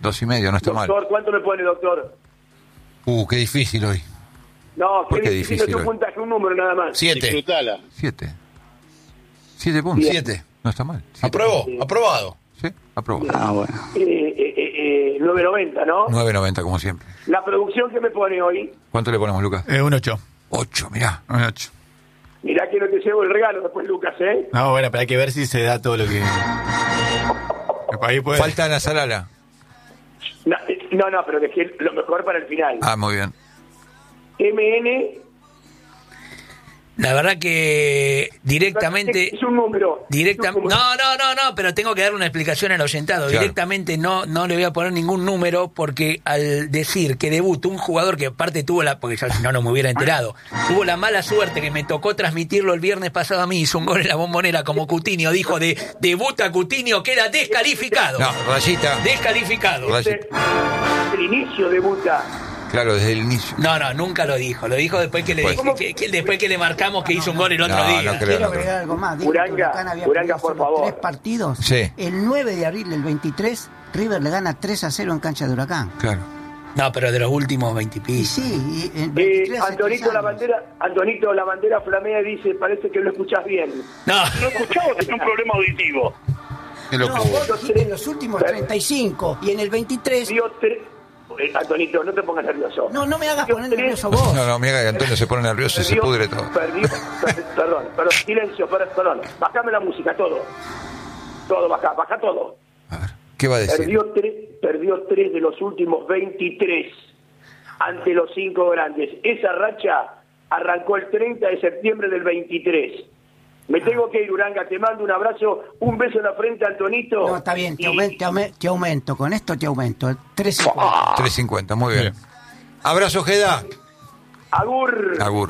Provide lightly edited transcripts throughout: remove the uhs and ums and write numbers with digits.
2,5, no está mal. Doctor, ¿cuánto me pone, doctor? Qué difícil hoy. No, ¿Por qué qué difícil no hoy? puntaje, un número nada más. 7. 7. 7 puntos. 7. No está mal. 7. ¿Aprobó? ¿Aprobado? Sí, aprobado. Bueno. 9.90, ¿no? 9,90 como siempre. La producción que me pone hoy, ¿Cuánto le ponemos, Lucas? Un 8. 8, mirá. Un 8. mirá que no te llevo el regalo después, Lucas, ¿eh? No, bueno, pero hay que ver si se da todo lo que... Ahí puede... Falta Ana Salala. No, pero dejé lo mejor para el final. Muy bien. MN... La verdad que directamente... Es un número. No, pero tengo que dar una explicación al oyentado. Claro. Directamente no le voy a poner ningún número porque al decir que debuta un jugador que aparte tuvo porque ya si no me hubiera enterado, tuvo la mala suerte que me tocó transmitirlo el viernes pasado a mí, hizo un gol en la Bombonera como Coutinho, dijo debuta Coutinho, queda descalificado. No, rayita. Descalificado. El inicio debuta. Claro, desde el inicio. No, nunca lo dijo. Lo dijo después que le después que le marcamos que hizo un gol el otro día. No creo, Quiero no creo. agregar algo más. Dijo que Huracán había perdido por solo favor. 3 partidos. Sí. El 9 de abril del 23, River le gana 3-0 en cancha de Huracán. Claro. No, pero de los últimos 20 Y pisos. sí, y el 23 hace 3 años. Antonito, la bandera flamea y dice, parece que lo escuchás bien. No. No escuchamos, es un problema auditivo. Qué No, locura. vos en los últimos 35 y en el 23... Dio 3... Antonito, no te pongas nervioso. No me hagas poner nervioso vos. No, mira que Antonio se pone nervioso y se pudre todo. Perdón, silencio, perdón. Bajame la música, todo. Todo, baja todo. A ver, ¿qué va a decir? Perdió 3 de los últimos 23 ante los 5 grandes. Esa racha arrancó el 30 de septiembre del 23. Me tengo que ir, Uranga, te mando un abrazo, un beso en la frente, Antonito. No, está bien, te aumento, con esto te aumento. 3.50. 3.50, muy bien. Abrazo, Geda. Agur.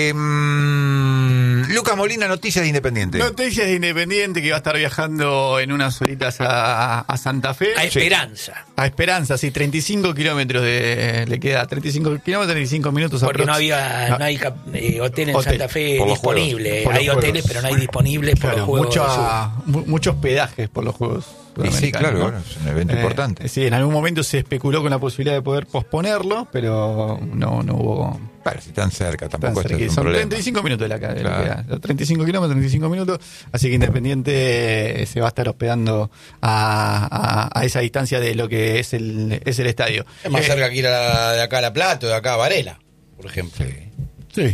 Lucas Molina, Noticias de Independiente. Noticias de Independiente, que va a estar viajando en unas horitas a Santa Fe. A Esperanza. A Esperanza, sí, 35 kilómetros le queda 35 kilómetros, 35 minutos. Porque no hay hotel en Santa Fe disponible. Hay hoteles, pero no hay disponibles por los Juegos del Sur. Muchos pedajes por los Juegos Sudamericanos. Sí, claro, ¿no? bueno, es un evento importante. Sí, en algún momento se especuló con la posibilidad de poder posponerlo, pero no hubo... Pero si tan cerca, tampoco es un Son problema. 35 minutos de la Claro. queda. 35 kilómetros, 35 minutos. Así que Independiente se va a estar hospedando a esa distancia de lo que es el estadio. Es más cerca que ir de acá a La Plata o de acá a Varela, por ejemplo. Sí.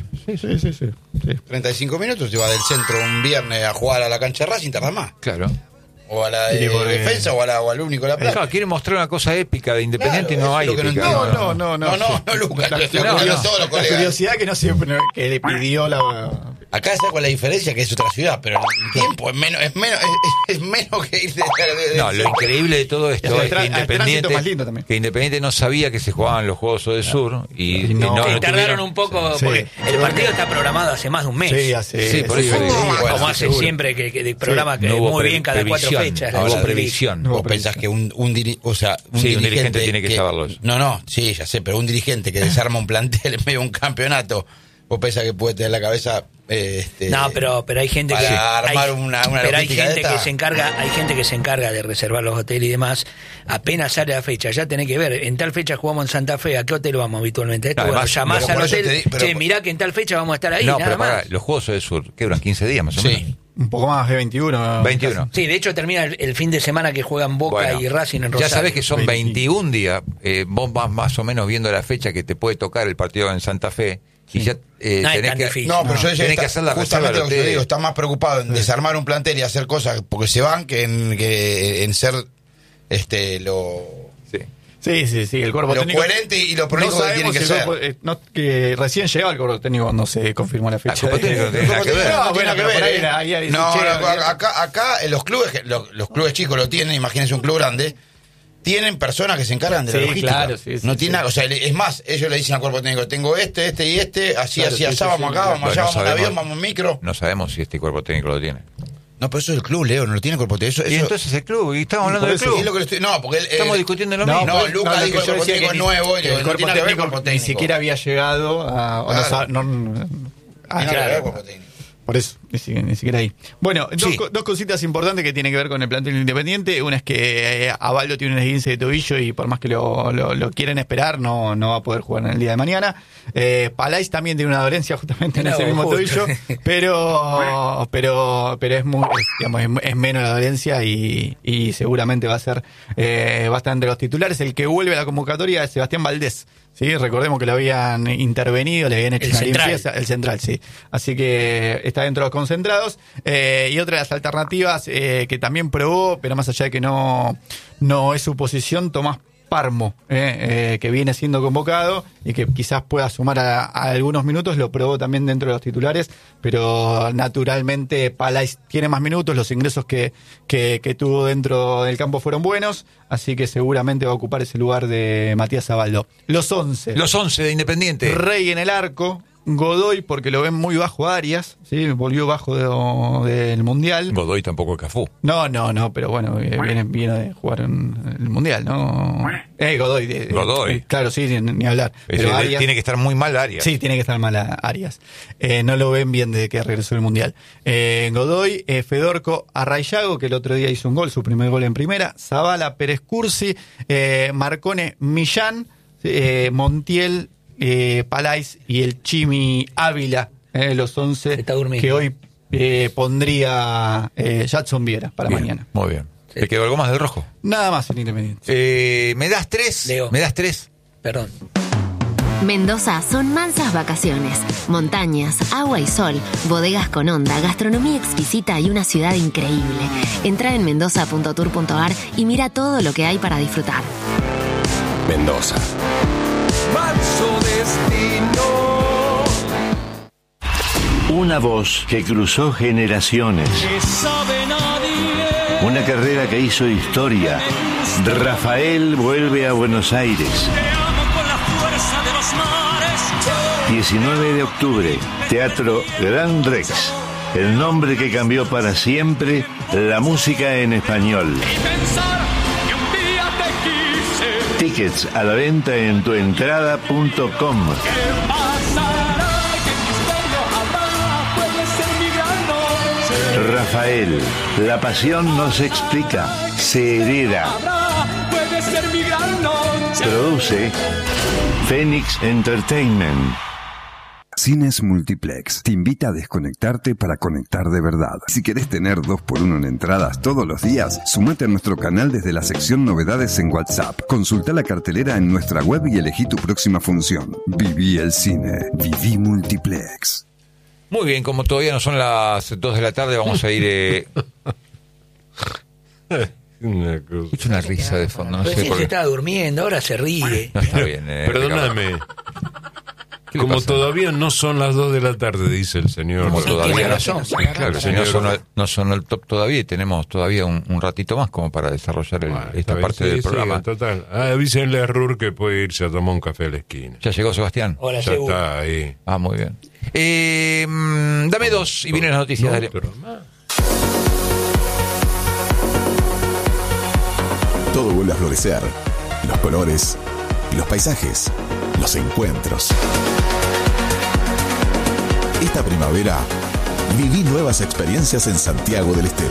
35 minutos, te vas del centro un viernes a jugar a la cancha de Racing, tardas más. Claro. O a la de Defensa o al único de La Plata. Claro, quiere mostrar una cosa épica de Independiente y Claro, no hay eso es lo que épica. no No, Lucas, La todos los colegas. curiosidad que no siempre que le pidió la... Acá está con la diferencia que es otra ciudad, pero el tiempo es menos que ir de No, lo increíble de todo esto es que tránsito más lindo también. Independiente no sabía que se jugaban los Juegos del Sur y Que no tardaron tuvieron un poco, Sí. porque el partido está programado hace más de un mes. Sí, por eso digo, Como hace siempre que el programa que no hubo muy bien cada 4 previsión, fechas. no hubo Ahora, previsión. Vos pensás que un dirigente tiene que saberlo eso. No, sí, ya sé, pero un dirigente que desarma un plantel en medio de un campeonato, vos pensás que puede tener la cabeza no, pero hay gente para que armar una pero hay logística de gente esta. hay gente que se encarga de reservar los hoteles y demás. Apenas sale la fecha, ya tenés que ver, en tal fecha jugamos en Santa Fe, ¿a qué hotel vamos habitualmente? No, además, Llamás pero al por eso hotel, te di- pero- mirá que en tal fecha vamos a estar ahí, No, nada pero más. pará, los Juegos del Sur, que duran 15 días más o menos. Sí. Un poco más de 21. 21. Sí, de hecho termina el fin de semana que juegan Boca Bueno, y Racing en Rosario. ya sabés que son 21 días, vos vas más o menos viendo la fecha que te puede tocar el partido en Santa Fe y ya No es tenés tan que difícil. No, pero yo decía tenés que hacer la justamente reserva lo que del te digo, hotel. está más preocupado en desarmar un plantel y hacer cosas porque se van que en ser Sí, el cuerpo lo técnico. coherente y lo prolijo que tienen que ser. Que recién llegaba el cuerpo técnico cuando se confirmó la fecha. El cuerpo técnico no tiene nada que ver. No, tiene nada que ver, pero ahí dice, No, che, acá los clubes chicos lo tienen, imagínense un club grande, tienen personas que se encargan de la Sí, logística. claro, sí, no sí, tiene nada, o sea, es más, ellos le dicen al cuerpo técnico, tengo este y así, Claro, sí, así, vamos acá, vamos allá, Bueno, vamos en avión, vamos en micro. No sabemos si este cuerpo técnico lo tiene. No, pero eso es el club, Leo, no lo tiene cuerpo técnico. Y entonces el club, y estamos hablando del club. Es lo que le estoy, no, porque Estamos discutiendo lo mismo. No, Lucas dijo lo el que yo cuerpo decía técnico es nuevo y que no el cuerpo tiene nada que ver técnico cuerpo ni técnico. siquiera había llegado a... Claro. no, Tiene nada que ver claro. cuerpo técnico. por eso. ni siquiera ahí. Bueno, Sí. dos cositas importantes que tienen que ver con el plantel Independiente. Una es que Avaldo tiene un esguince de tobillo y por más que lo quieren esperar, no va a poder jugar en el día de mañana. Palais también tiene una dolencia justamente en ese mismo tobillo, pero es menos la dolencia y seguramente va a ser bastante los titulares. El que vuelve a la convocatoria es Sebastián Valdés. Sí, recordemos que lo habían intervenido, le habían hecho una limpieza, el central, sí. Así que está dentro de los concentrados. Y otra de las alternativas que también probó, pero más allá de que no es su posición, Tomás Parmo, que viene siendo convocado y que quizás pueda sumar a algunos minutos, lo probó también dentro de los titulares, pero naturalmente Palais tiene más minutos, los ingresos que tuvo dentro del campo fueron buenos, así que seguramente va a ocupar ese lugar de Matías Avaldo. Los 11 de Independiente. Rey en el arco, Godoy porque lo ven muy bajo Arias, ¿sí? Volvió bajo del Mundial. Godoy tampoco es Cafú. No, pero bueno, viene de jugar en el Mundial, ¿no? Godoy. Godoy. Claro, sí, ni hablar. Pero Arias, tiene que estar muy mal Arias. Sí, tiene que estar mal Arias. No lo ven bien desde que regresó del Mundial. Godoy, Fedorco, Arraillago, que el otro día hizo un gol, su primer gol en primera. Zavala, Pérez Cursi, Marcone, Millán, Montiel, Palais y el Chimi Ávila, los 11 que hoy pondría Jadson Viera para mañana. Muy bien. ¿Te quedó algo más del rojo? Nada más en Independiente. ¿Me das 3? Leo. ¿Me das 3? Perdón. Mendoza son mansas vacaciones, montañas, agua y sol, bodegas con onda, gastronomía exquisita y una ciudad increíble. Entra en mendoza.tour.ar y mira todo lo que hay para disfrutar. Mendoza. Falso destino. Una voz que cruzó generaciones. Que sabe nadie. Una carrera que hizo historia. Rafael vuelve a Buenos Aires. Te amo con la fuerza de los mares. 19 de octubre, Teatro Gran Rex. El nombre que cambió para siempre la música en español. Y pensar que un día te quise. Tickets a la venta en tuentrada.com. ¿Qué pasará? Que misterio habrá. Puede ser mi gran noche. Rafael, la pasión no se explica, se hereda. Habrá. Puede ser mi gran noche. Produce Phoenix Entertainment. Cines Multiplex te invita a desconectarte para conectar de verdad. Si querés tener 2x1 en entradas todos los días, sumate a nuestro canal desde la sección Novedades en WhatsApp. Consulta la cartelera en nuestra web y elegí tu próxima función. Viví el cine. Viví Multiplex. Muy bien, como todavía no son las 2 de la tarde, vamos a ir... Escucho una risa de fondo, no Pues sé sí, por se qué. estaba durmiendo, ahora se ríe. No está bien, Perdóname. ¿Qué le Como pasa? todavía no son las 2 de la tarde, dice el señor. Como todavía tiene no razón. claro, el señor no sonó el top todavía y tenemos todavía un ratito más como para desarrollar esta parte del programa. Total. Avísenle a Rur que puede irse a tomar un café a la esquina. ¿Ya llegó Sebastián? Hola, Ya seguro. está ahí. Ah, muy bien. Dame 2 y vienen las noticias. Dale. Otro más. Todo vuelve a florecer. Los colores, los paisajes, los encuentros. Esta primavera, viví nuevas experiencias en Santiago del Estero.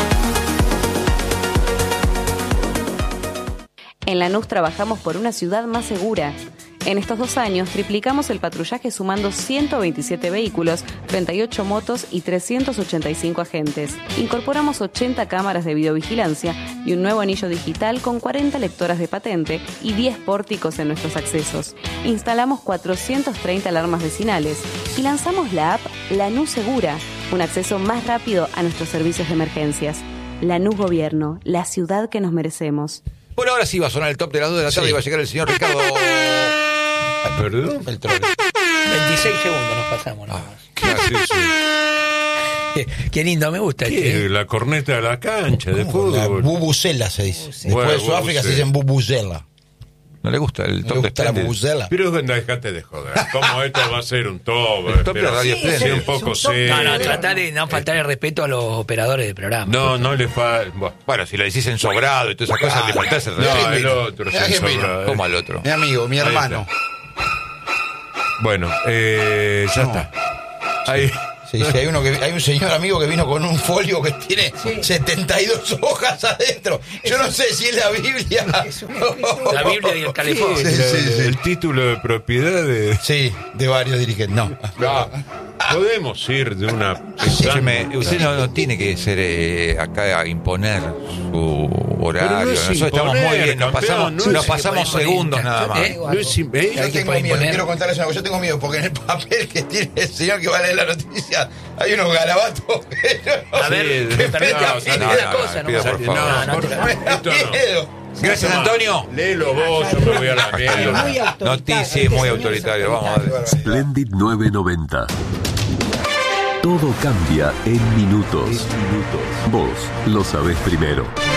En Lanús trabajamos por una ciudad más segura. En estos 2 años triplicamos el patrullaje sumando 127 vehículos, 38 motos y 385 agentes. Incorporamos 80 cámaras de videovigilancia y un nuevo anillo digital con 40 lectoras de patente y 10 pórticos en nuestros accesos. Instalamos 430 alarmas vecinales y lanzamos la app Lanús Segura, un acceso más rápido a nuestros servicios de emergencias. Lanús Gobierno, la ciudad que nos merecemos. Bueno, ahora sí va a sonar el top de las 2 de la tarde y va a llegar el señor Ricardo. ¿Perdón? El trole. 26 segundos nos pasamos. nada más. ¿Qué haces? Qué lindo, me gusta. ¿Qué? La corneta de la cancha de La fútbol. bubucela se dice. Después Bueno, de Sudáfrica se bubucela. dicen bubuzela. ¿No le gusta el ¿No top le de gusta la Splendid? bubuzela? Pero dejate de joder. ¿Cómo esto va a ser un top? El top de Pero Radio sí, Splendid. sí, un poco serio. No, tratar de no faltar el respeto a los operadores del programa. No le falta. Bueno, si le decís ensobrado y todas esas cosas, le faltás el No, respeto. el otro Mira se quién vino. sobra, ¿Cómo al otro? Mi amigo, mi Ahí hermano. Bueno, ya está. Ahí. Sí, hay un señor amigo que vino con un folio que tiene 72 hojas adentro. Yo no sé si es la Biblia. La Biblia y el calefón. El título de propiedad de... Sí, de varios dirigentes. No. Podemos ir de una... Usted no tiene que ser acá a imponer su horario. Nosotros estamos muy bien, nos pasamos segundos nada más. Yo tengo miedo, quiero contarles una cosa. Yo tengo miedo porque en el papel que tiene el señor que va a leer la noticia hay unos garabatos. A ver, Gracias, Antonio. Léelo vos, yo me voy a la mierda. Noticias muy autoritaria, vamos a ver. Splendid 990. Todo cambia en minutos. Vos lo sabés primero.